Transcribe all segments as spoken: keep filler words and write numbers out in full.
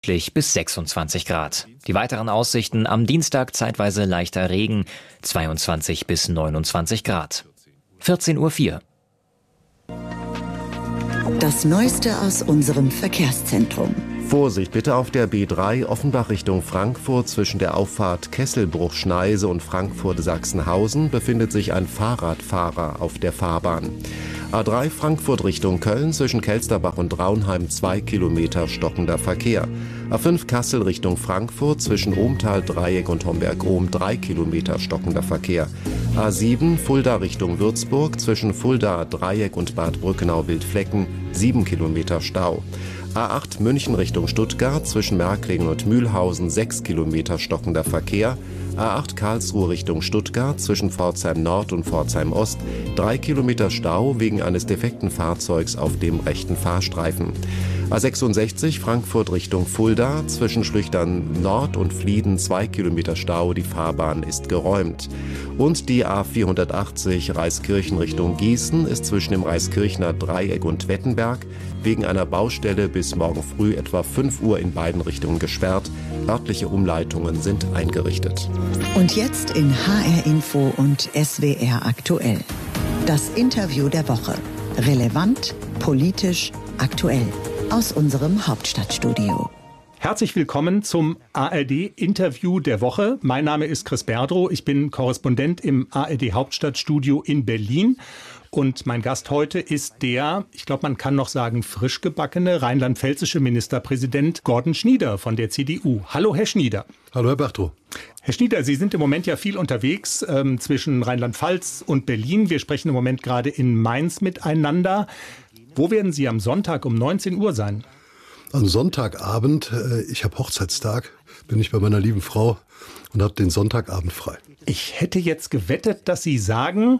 bis sechsundzwanzig Grad. Die weiteren Aussichten: am Dienstag zeitweise leichter Regen, zweiundzwanzig bis neunundzwanzig Grad. vierzehn Uhr vier. Das Neueste aus unserem Verkehrszentrum. Vorsicht bitte auf der B drei Offenbach Richtung Frankfurt. Zwischen der Auffahrt Kesselbruch-Schneise und Frankfurt-Sachsenhausen befindet sich ein Fahrradfahrer auf der Fahrbahn. A drei Frankfurt Richtung Köln, zwischen Kelsterbach und Raunheim zwei Kilometer stockender Verkehr. A fünf Kassel Richtung Frankfurt, zwischen Ohmtal, Dreieck und Homberg-Ohm drei Kilometer stockender Verkehr. A sieben Fulda Richtung Würzburg, zwischen Fulda, Dreieck und Bad Brückenau-Wildflecken sieben Kilometer Stau. A acht München Richtung Stuttgart, zwischen Märklingen und Mühlhausen sechs Kilometer stockender Verkehr. A acht Karlsruhe Richtung Stuttgart, zwischen Pforzheim Nord und Pforzheim Ost drei Kilometer Stau wegen eines defekten Fahrzeugs auf dem rechten Fahrstreifen. A sechsundsechzig Frankfurt Richtung Fulda, zwischen Schlüchtern Nord und Flieden zwei Kilometer Stau, die Fahrbahn ist geräumt. Und die A vierhundertachtzig Reiskirchen Richtung Gießen ist zwischen dem Reiskirchner Dreieck und Wettenberg wegen einer Baustelle bis morgen früh etwa fünf Uhr in beiden Richtungen gesperrt. Örtliche Umleitungen sind eingerichtet. Und jetzt in H R Info und S W R aktuell. Das Interview der Woche. Relevant, politisch, aktuell. Aus unserem Hauptstadtstudio. Herzlich willkommen zum A R D-Interview der Woche. Mein Name ist Chris Berdrow. Ich bin Korrespondent im A R D-Hauptstadtstudio in Berlin. Und mein Gast heute ist der, ich glaube, man kann noch sagen, frisch gebackene rheinland-pfälzische Ministerpräsident Gordon Schnieder von der C D U. Hallo, Herr Schnieder. Hallo, Herr Berdrow. Herr Schnieder, Sie sind im Moment ja viel unterwegs ähm, zwischen Rheinland-Pfalz und Berlin. Wir sprechen im Moment gerade in Mainz miteinander. Wo werden Sie am Sonntag um neunzehn Uhr sein? Am Sonntagabend, äh, ich habe Hochzeitstag, bin ich bei meiner lieben Frau und habe den Sonntagabend frei. Ich hätte jetzt gewettet, dass Sie sagen,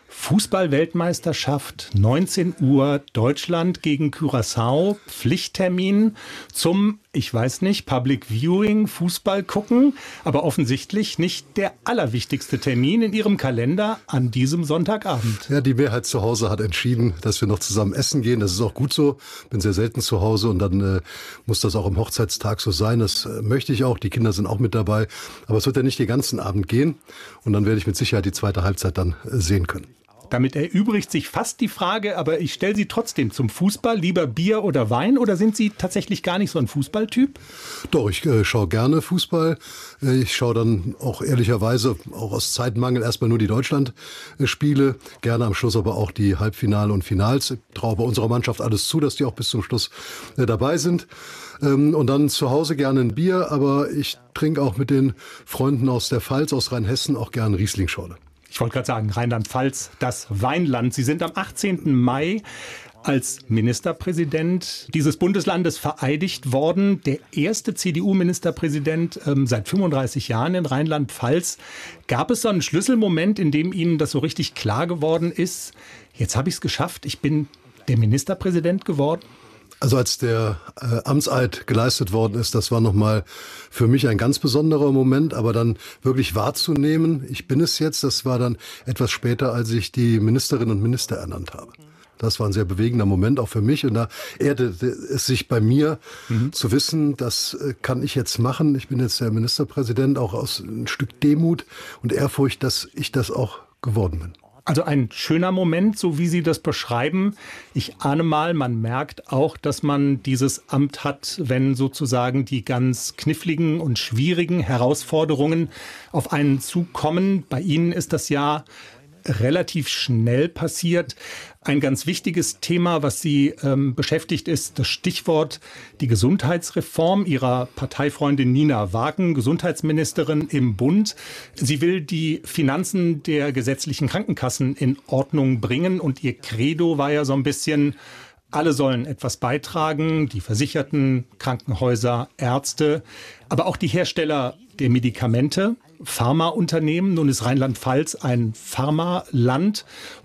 Fußball-Weltmeisterschaft, neunzehn Uhr, Deutschland gegen Curaçao, Pflichttermin zum, ich weiß nicht, Public Viewing, Fußball gucken, aber offensichtlich nicht der allerwichtigste Termin in Ihrem Kalender an diesem Sonntagabend. Ja, die Mehrheit zu Hause hat entschieden, dass wir noch zusammen essen gehen. Das ist auch gut so. Bin sehr selten zu Hause und dann äh, muss das auch am Hochzeitstag so sein. Das äh, möchte ich auch. Die Kinder sind auch mit dabei. Aber es wird ja nicht den ganzen Abend gehen. Und dann werde ich mit Sicherheit die zweite Halbzeit dann äh, sehen können. Damit erübrigt sich fast die Frage, aber ich stelle Sie trotzdem zum Fußball. Lieber Bier oder Wein, oder sind Sie tatsächlich gar nicht so ein Fußballtyp? Doch, ich äh, schaue gerne Fußball. Äh, ich schaue dann auch ehrlicherweise, auch aus Zeitmangel, erstmal nur die Deutschland-Spiele. Gerne am Schluss aber auch die Halbfinale und Finals. Ich traue bei unserer Mannschaft alles zu, dass die auch bis zum Schluss äh, dabei sind. Ähm, und dann zu Hause gerne ein Bier, aber ich trinke auch mit den Freunden aus der Pfalz, aus Rheinhessen, auch gerne Riesling-Schorle. Ich wollte gerade sagen, Rheinland-Pfalz, das Weinland. Sie sind am achtzehnten Mai als Ministerpräsident dieses Bundeslandes vereidigt worden. Der erste C D U-Ministerpräsident ähm, seit fünfunddreißig Jahren in Rheinland-Pfalz. Gab es so einen Schlüsselmoment, in dem Ihnen das so richtig klar geworden ist? Jetzt habe ich es geschafft, ich bin der Ministerpräsident geworden? Also als der äh, Amtseid geleistet worden ist, das war nochmal für mich ein ganz besonderer Moment, aber dann wirklich wahrzunehmen, ich bin es jetzt, das war dann etwas später, als ich die Ministerinnen und Minister ernannt habe. Das war ein sehr bewegender Moment auch für mich und da erdete es sich bei mir mhm. zu wissen, das äh, kann ich jetzt machen. Ich bin jetzt der Ministerpräsident, auch aus ein Stück Demut und Ehrfurcht, dass ich das auch geworden bin. Also ein schöner Moment, so wie Sie das beschreiben. Ich ahne mal, man merkt auch, dass man dieses Amt hat, wenn sozusagen die ganz kniffligen und schwierigen Herausforderungen auf einen zukommen. Bei Ihnen ist das ja relativ schnell passiert. Ein ganz wichtiges Thema, was Sie ähm, beschäftigt, ist das Stichwort die Gesundheitsreform Ihrer Parteifreundin Nina Wagen, Gesundheitsministerin im Bund. Sie will die Finanzen der gesetzlichen Krankenkassen in Ordnung bringen und ihr Credo war ja so ein bisschen: Alle sollen etwas beitragen, die Versicherten, Krankenhäuser, Ärzte, aber auch die Hersteller der Medikamente, Pharmaunternehmen. Nun ist Rheinland-Pfalz ein Pharmaland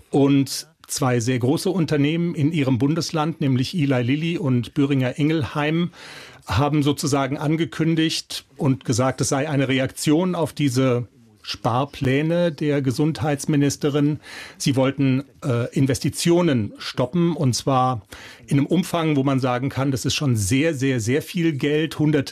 und zwei sehr große Unternehmen in ihrem Bundesland, nämlich Eli Lilly und Boehringer Ingelheim, haben sozusagen angekündigt und gesagt, es sei eine Reaktion auf diese Sparpläne der Gesundheitsministerin. Sie wollten äh, Investitionen stoppen, und zwar in einem Umfang, wo man sagen kann, das ist schon sehr, sehr, sehr viel Geld, hunderte